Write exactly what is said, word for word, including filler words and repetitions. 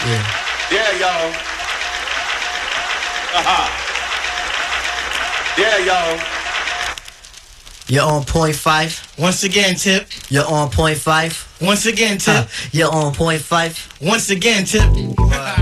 Yeah. Yeah, y'all. Uh-huh. Yeah, y'all. You're on point five. Once again, Tip. You're on point five. Once again, Tip. Uh, you're on point five. Once again, Tip.